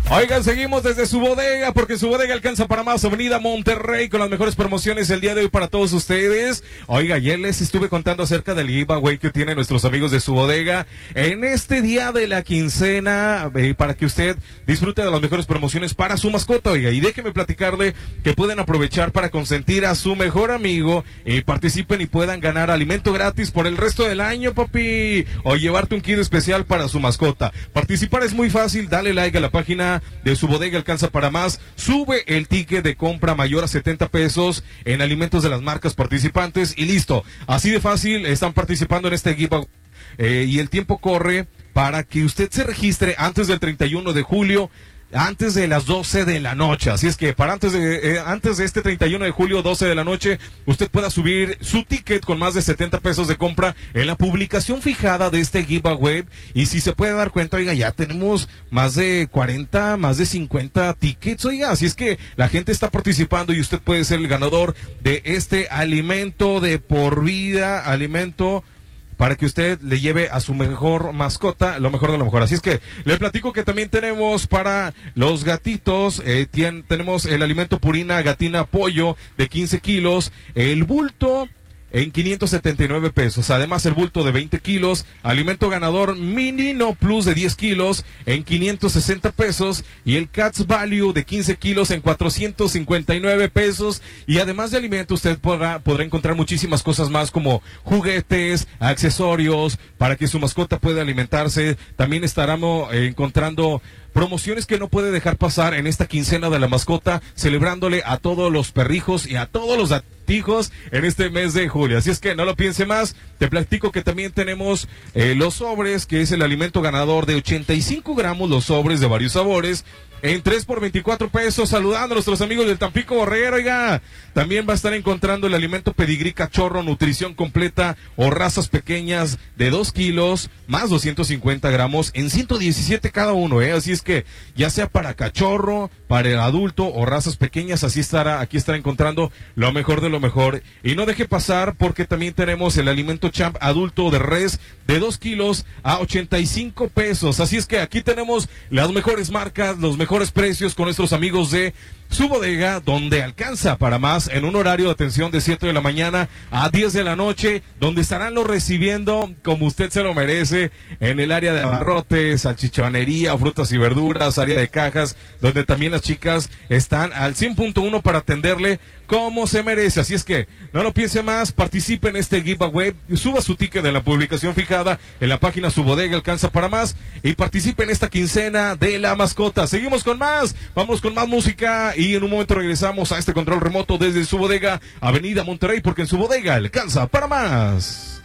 Oigan, seguimos desde su bodega, porque su bodega alcanza para más. Avenida Monterrey, con las mejores promociones el día de hoy para todos ustedes. Oiga, ayer les estuve contando acerca del giveaway que tienen nuestros amigos de su bodega en este día de la quincena, para que usted disfrute de las mejores promociones para su mascota. Oiga, y déjeme platicarle que pueden aprovechar para consentir a su mejor amigo, participen y puedan ganar alimento gratis por el resto del año, papi, o llevarte un kit especial para su mascota. Participar es muy fácil, dale like a la página de su bodega alcanza para más, sube el ticket de compra mayor a 70 pesos en alimentos de las marcas participantes y listo. Así de fácil están participando en este giveaway, y el tiempo corre para que usted se registre antes del 31 de julio, antes de las 12 de la noche. Así es que para antes de este 31 de julio, 12 de la noche, usted pueda subir su ticket con más de 70 pesos de compra en la publicación fijada de este giveaway. Y si se puede dar cuenta, oiga, ya tenemos más de 40, más de 50 tickets, oiga. Así es que la gente está participando y usted puede ser el ganador de este alimento de por vida, alimento para que usted le lleve a su mejor mascota lo mejor de lo mejor. Así es que le platico que también tenemos para los gatitos, tenemos el alimento Purina Gatina Pollo de 15 kilos, el bulto en 579 pesos. Además, el bulto de 20 kilos, alimento ganador Mini No Plus de 10 kilos en 560 pesos y el Cats Value de 15 kilos en 459 pesos. Y además de alimento, usted podrá encontrar muchísimas cosas más como juguetes, accesorios, para que su mascota pueda alimentarse. También estaremos encontrando promociones que no puede dejar pasar en esta quincena de la mascota, celebrándole a todos los perrijos y a todos los gatijos en este mes de julio. Así es que no lo piense más, te platico que también tenemos los sobres, que es el alimento ganador de 85 gramos, los sobres de varios sabores, en 3 por 24 pesos, saludando a nuestros amigos del Tampico Borrero, oiga. También va a estar encontrando el alimento Pedigrí Cachorro, nutrición completa o razas pequeñas de 2 kilos, más 250 gramos, en 117 cada uno, Así es que, ya sea para cachorro, para el adulto o razas pequeñas, aquí estará encontrando lo mejor de lo mejor. Y no deje pasar, porque también tenemos el alimento Champ adulto de res de 2 kilos a 85 pesos. Así es que aquí tenemos las mejores marcas, los mejores precios con nuestros amigos de su bodega, donde alcanza para más, en un horario de atención de 7 de la mañana a 10 de la noche, donde estarán los recibiendo como usted se lo merece, en el área de abarrotes, salchichonería, frutas y verduras, área de cajas, donde también las chicas están al 100.1 para atenderle como se merece. Así es que no lo piense más, participe en este giveaway, suba su ticket de la publicación fijada en la página Su Bodega alcanza para más y participe en esta quincena de la mascota. Seguimos con más, vamos con más música y en un momento regresamos a este control remoto desde Su Bodega, Avenida Monterrey, porque en Su Bodega alcanza para más.